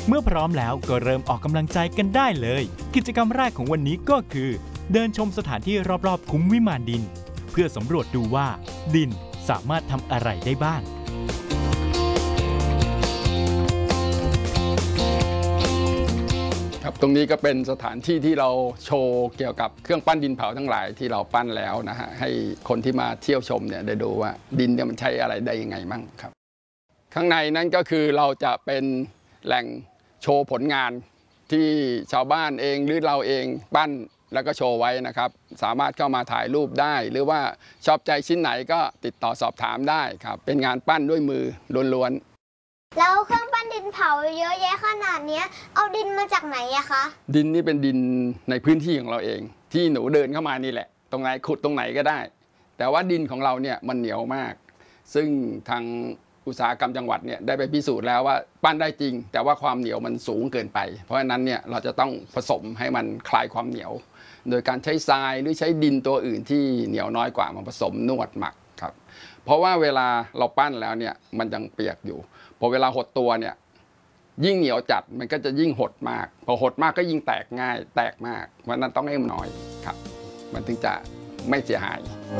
เมื่อพร้อมแล้วก็เริ่มออกกำลังใจกันได้เลยกิจกรรมแรกของวันนี้ก็คือเดินชมสถานที่รอบๆคุ้มวิมานดินเพื่อสำรวจดูว่าดินสามารถทำอะไรได้บ้างครับตรงนี้ก็เป็นสถานที่ที่เราโชว์เกี่ยวกับเครื่องปั้นดินเผาทั้งหลายที่เราปั้นแล้วนะฮะให้คนที่มาเที่ยวชมเนี่ยได้ดูว่าดินเนี่ยมันใช้อะไรได้ยังไงมั่งครับข้างในนั้นก็คือเราจะเป็นแหล่งโชว์ผลงานที่ชาวบ้านเองหรือเราเองปั้นแล้วก็โชว์ไว้นะครับสามารถเข้ามาถ่ายรูปได้หรือว่าชอบใจชิ้นไหนก็ติดต่อสอบถามได้ครับเป็นงานปั้นด้วยมือล้วนๆแล้วเครื่องปั้นดินเผาเยอะแยะขนาดนี้เอาดินมาจากไหนอะคะดินนี่เป็นดินในพื้นที่ของเราเองที่หนูเดินเข้ามานี่แหละตรงไหนขุดตรงไหนก็ได้แต่ว่าดินของเราเนี่ยมันเหนียวมากซึ่งทางอุตสาหกรรมจังหวัดเนี่ยได้ไปพิสูจน์แล้วว่าปั้นได้จริงแต่ว่าความเหนียวมันสูงเกินไปเพราะฉะนั้นเนี่ยเราจะต้องผสมให้มันคลายความเหนียวโดยการใช้ทรายหรือใช้ดินตัวอื่นที่เหนียวน้อยกว่ามาผสมนวดหมักครับเพราะว่าเวลาเราปั้นแล้วเนี่ยมันยังเปียกอยู่พอเวลาหดตัวเนี่ยยิ่งเหนียวจัดมันก็จะยิ่งหดมากพอหดมากก็ยิ่งแตกง่ายแตกมากเพราะนั้นต้องให้มันน้อยครับมันถึงจะไม่เสียหาย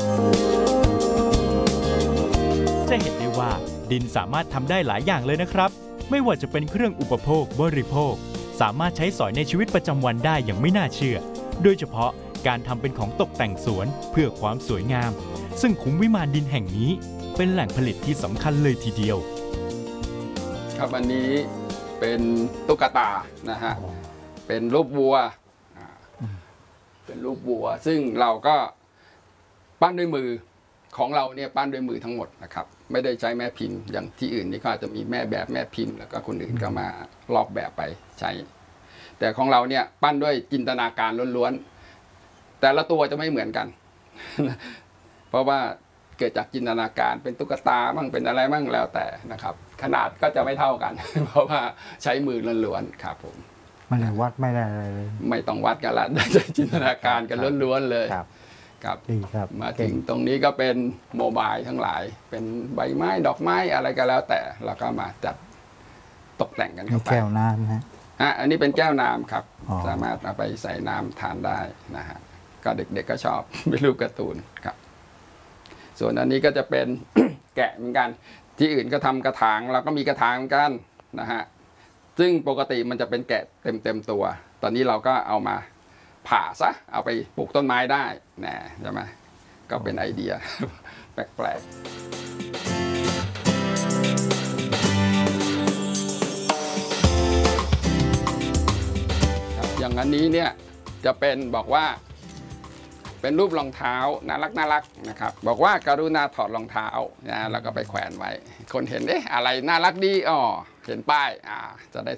จะเห็นได้ว่าดินสามารถทำได้หลายอย่างเลยนะครับไม่ว่าจะเป็นเครื่องอุปโภคบริโภคสามารถใช้สอยในชีวิตประจำวันได้อย่างไม่น่าเชื่อโดยเฉพาะการทำเป็นของตกแต่งสวนเพื่อความสวยงามซึ่งคุ้มวิมานดินแห่งนี้เป็นแหล่งผลิตที่สำคัญเลยทีเดียวครับอันนี้เป็นตุ๊กตานะฮะเป็นรูปวัวเป็นรูปวัวซึ่งเราก็ปั้นด้วยมือของเราเนี่ยปั้นด้วยมือทั้งหมดนะครับไม่ได้ใช้แม่พิมพ์อย่างที่อื่นนี่ก็อาจจะมีแม่แบบแม่พิมพ์แล้วก็คนอื่นก็มาลอกแบบไปใช้แต่ของเราเนี่ยปั้นด้วยจินตนาการล้วนๆแต่ละตัวจะไม่เหมือนกันเพราะว่าเกิดจากจินตนาการเป็นตุ๊กตาบ้างเป็นอะไรบ้างแล้วแต่นะครับขนาดก็จะไม่เท่ากันเพราะว่าใช้มือล้วนๆครับผมไม่ได้วัดไม่ได้อะไรเลยไม่ต้องวัดกันละได้ใช้จินตนาการกันล้วนๆเลยครับดีครับมาถึงตรงนี้ก็เป็นโมบายทั้งหลายเป็นใบไม้ดอกไม้อะไรก็แล้วแต่เราก็มาจัดตกแต่งกันเข้าไปแก้วน้ำนะอันนี้เป็นแก้วน้ำครับสามารถเอาไปใส่น้ำทานได้นะฮะก็เด็กๆก็ชอบเป็นรูปการ์ตูนครับส่วนอันนี้ก็จะเป็น แกะเหมือนกันที่อื่นก็ทำกระถางเราก็มีกระถางเหมือนกันนะฮะซึ่งปกติมันจะเป็นแกะเต็มตัวตอนนี้เราก็เอามาผ่าซะเอาไปปลูกต้นไม้ได้นะใช่ไหมก็เป็นไอเดีย แปลกๆอย่างอันนี้เนี่ยจะเป็นบอกว่าเป็นรูปรองเท้าน่ารักนะครับบอกว่าการุณาถอดรองเท้านะแล้วก็ไปแขวนไว้คนเห็นอะไรน่ารักดีเห็นป้ายจะได้